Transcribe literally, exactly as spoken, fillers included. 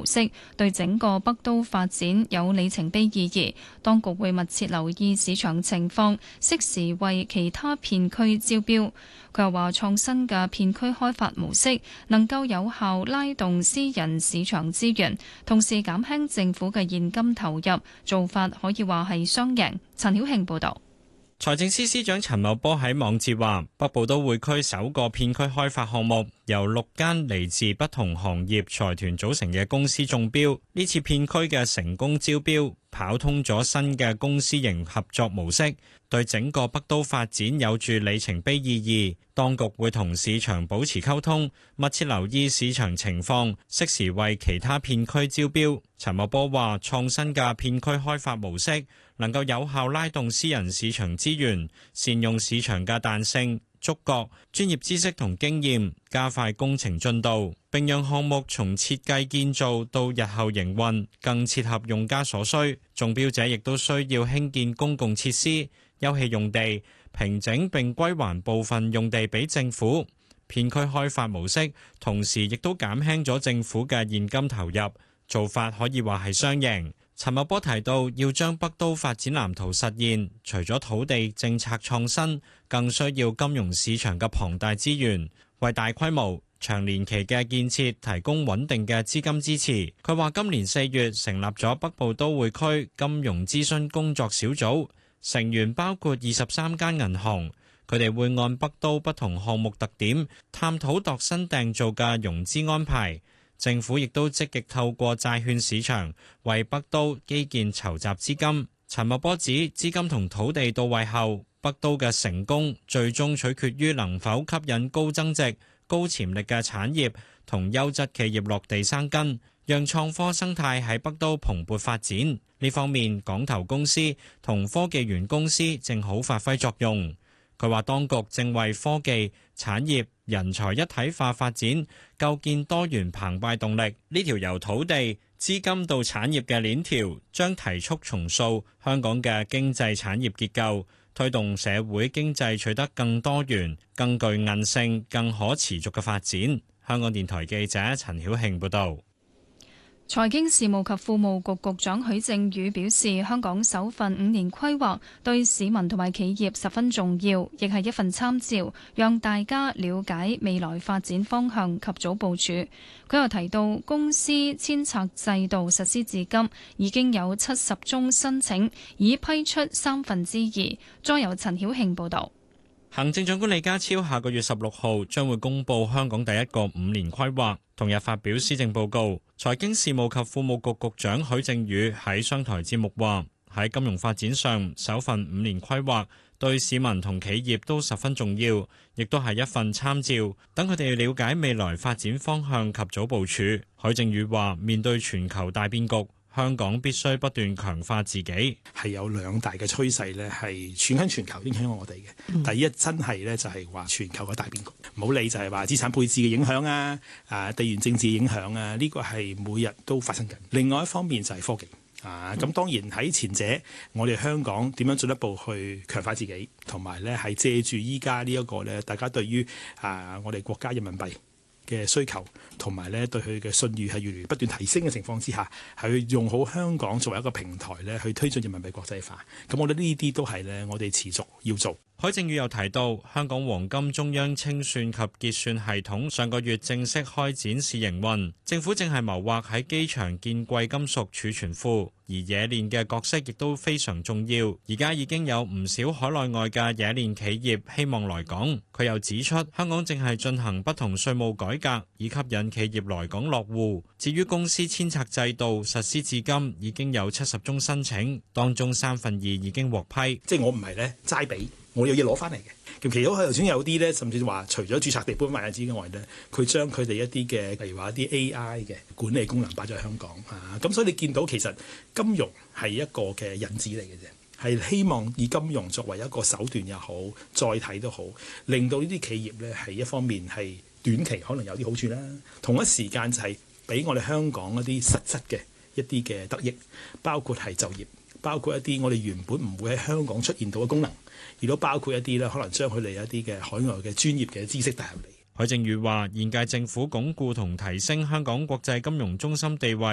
式，對整個北都發展有里程碑意義。當局會密切留意市場情況，適時為其他片區招標。佢又話，創新嘅片區開發模式能夠有效拉動私人市場資源，同時減輕政府嘅現金投入，做法可以話係雙贏。陳曉慶報導。 財政司司長陳茂波喺網誌話，北部都會區首個片區開發項目由六間嚟自不同行業財團組成嘅公司中標。呢次片區嘅成功招標，跑通咗新嘅公私營合作模式，對整個北都發展有住里程碑意義。當局會同市場保持溝通，密切留意市場情況，適時為其他片區招標。陳茂波話，創新嘅片區開發模式能夠有效拉動私人市場資源，善用市場嘅彈性、觸覺、專業知識同經驗，加快工程進度，並讓項目從設計建造到日後營運更切合用家所需。中標者亦都需要興建公共設施、休憩用地，平整並歸還部分用地俾政府。片區開發模式同時亦都減輕咗政府嘅現金投入，做法可以話係雙贏。陳茂波提到，要將北都發展藍圖實現，除咗土地政策創新，更需要金融市場嘅龐大資源，為大規模長年期嘅建設提供穩定嘅資金支持。佢話今年四月成立咗北部都會區金融諮詢工作小組，成員包括二十三間銀行，佢哋會按北都不同項目特點，探討度身訂造嘅融資安排。政府亦都積極透過債券市場為北都基建籌集資金。陳茂波指，資金同土地到位後，北都嘅成功最終取決於能否吸引高增值、高潛力嘅產業同優質企業落地生根，讓創科生態喺北都蓬勃發展。呢方面，港投公司同科技園公司正好發揮作用。佢話當局正為科技、產業、人才一體化發展構建多元澎湃動力。呢條由土地、資金到產業嘅鏈條，將提速重塑香港嘅經濟產業結構，推動社會經濟取得更多元、更具韌性、更可持續嘅發展。香港電台記者陳曉慶報導。 財經事務及庫務局局長許正宇表示，香港首份五年規劃對市民同埋企業十分重要，亦係一份參照，讓大家了解未來發展方向及早部署。佢又提到，公司遷冊制度實施至今已經有七十宗申請，已批出三分之二。再由陳曉慶報導。 行政長官李家超下個月十六號將會公布香港第一個五年規劃，同日發表施政報告。財經事務及庫務局局長許正宇喺商台節目話：喺金融發展上，首份五年規劃對市民同企業都十分重要，亦都係一份參照，等佢哋了解未來發展方向及早部署。許正宇話：面對全球大變局，香港必須不斷強化自己， 係有兩大嘅趨勢咧，係全響全球影響我哋嘅。嗯、第一真係咧就係話全球嘅大變局，唔好理就係話資產配置嘅影響啊，啊地緣政治影響啊，呢、這個係每日都發生緊。另外一方面就係科技啊，咁當然喺前者，我哋香港點樣進一步去強化自己，同埋咧係借住依家呢一個咧，大家對於啊我哋國家人民幣嘅需求同埋咧對佢嘅信譽係越嚟越不斷提升嘅情況之下，係用好香港作為一個平台咧去推進人民幣國際化。咁我覺得呢啲都係咧我哋持續要做。 許正宇又提到，香港黃金中央清算及結算系統上個月正式開展試營運，政府正係謀劃喺機場建貴金屬儲存庫，而冶煉嘅角色亦都非常重要。而家已經有唔少海內外嘅冶煉企業希望來港。佢又指出，香港正係進行不同稅務改革，以吸引企業來港落戶。至於公司遷冊制度實施至今已經有七十宗申請，當中三分二已經獲批。 即係我唔係咧齋俾。我有嘢攞翻嚟嘅，咁其實佢頭先有啲咧，甚至話除咗註冊地搬埋之外咧，佢將佢哋一啲嘅，例如話一啲 A I 嘅管理功能擺咗喺香港啊，咁所以你見到其實金融係一個嘅引子嚟嘅啫，係希望以金融作為一個手段又好，載體都好，令到呢啲企業咧係一方面係短期可能有啲好處啦，同一時間就係俾我哋香港一啲實質嘅一啲嘅得益，包括係就業，包括一啲我哋原本唔會喺香港出現到嘅功能。亦都包括一啲咧，可能將佢哋一啲嘅海外嘅專業嘅知識帶入嚟。 許正宇話：現屆政府鞏固同提升香港國際金融中心地位，